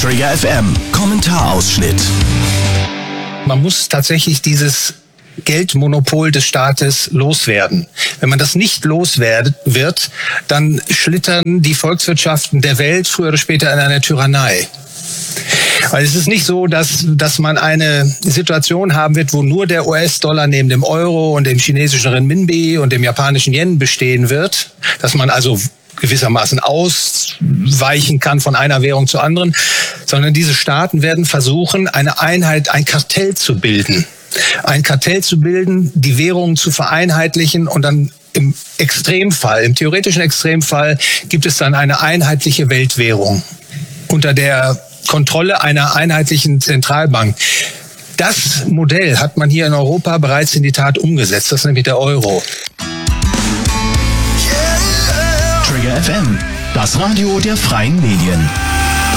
Trigger FM Kommentarausschnitt. Man muss tatsächlich dieses Geldmonopol des Staates loswerden. Wenn man das nicht wird, dann schlittern die Volkswirtschaften der Welt früher oder später in eine Tyrannei. Weil es ist nicht so, dass man eine Situation haben wird, wo nur der US-Dollar neben dem Euro und dem chinesischen Renminbi und dem japanischen Yen bestehen wird, dass man also gewissermaßen ausweichen kann von einer Währung zur anderen, sondern diese Staaten werden versuchen, eine Einheit, ein Kartell zu bilden. Ein Kartell zu bilden, die Währungen zu vereinheitlichen und dann im Extremfall, im theoretischen Extremfall, gibt es dann eine einheitliche Weltwährung unter der Kontrolle einer einheitlichen Zentralbank. Das Modell hat man hier in Europa bereits in die Tat umgesetzt, das ist nämlich der Euro. Trigger FM, das Radio der freien Medien.